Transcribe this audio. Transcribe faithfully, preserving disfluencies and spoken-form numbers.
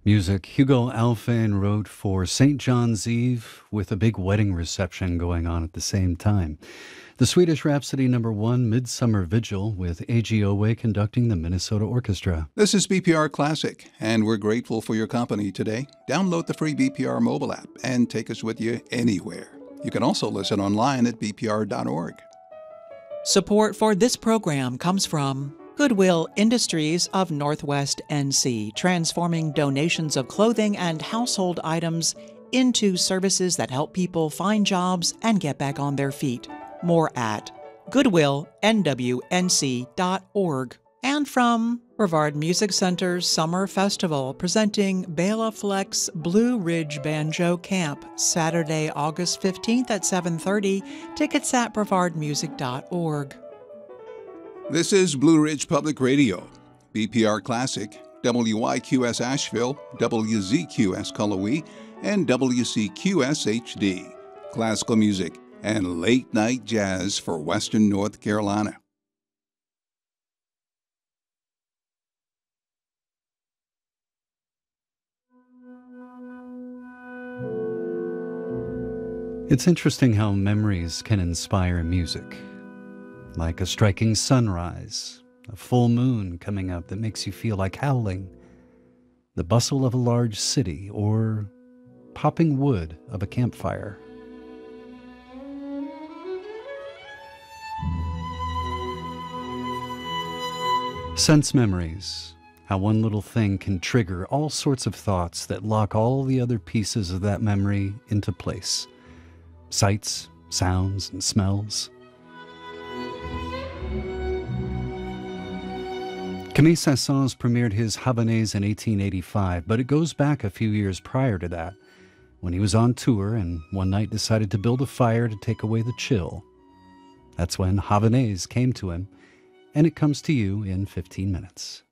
Music. Hugo Alphane wrote for Saint John's Eve with a big wedding reception going on at the same time. The Swedish Rhapsody number one, Midsummer Vigil, with A G Owe conducting the Minnesota Orchestra. This is B P R Classic, and we're grateful for your company today. Download the free B P R mobile app and take us with you anywhere. You can also listen online at b p r dot org. Support for this program comes from Goodwill Industries of Northwest N C, transforming donations of clothing and household items into services that help people find jobs and get back on their feet. More at goodwill n w n c dot org. And from Brevard Music Center's Summer Festival, presenting Bela Fleck's Blue Ridge Banjo Camp, Saturday, August fifteenth at seven thirty. Tickets at brevard music dot org. This is Blue Ridge Public Radio, B P R Classic, W Y Q S Asheville, W Z Q S Cullowhee, and W C Q S H D. Classical music and late-night jazz for Western North Carolina. It's interesting how memories can inspire music. Like a striking sunrise, a full moon coming up that makes you feel like howling, the bustle of a large city, or popping wood of a campfire. Sense memories, how one little thing can trigger all sorts of thoughts that lock all the other pieces of that memory into place. Sights, sounds, and smells. Camille Saint-Saëns premiered his Havanaise in eighteen eighty-five, but it goes back a few years prior to that, when he was on tour and one night decided to build a fire to take away the chill. That's when Havanaise came to him, and it comes to you in fifteen minutes.